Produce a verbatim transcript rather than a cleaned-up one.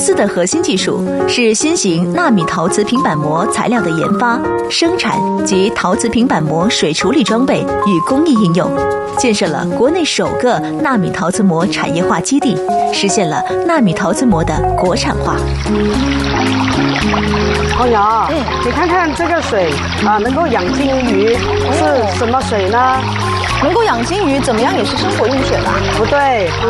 司的核心技术是新型纳米陶瓷平板膜材料的研发、生产及陶瓷平板膜水处理装备与工艺应用，建设了国内首个纳米陶瓷膜产业化基地，实现了纳米陶瓷膜的国产化。 红瑶，嗯，你看看这个水啊，能够养金鱼，是什么水呢？ 能够养金鱼，怎么样也是生活用水吧？ 不对。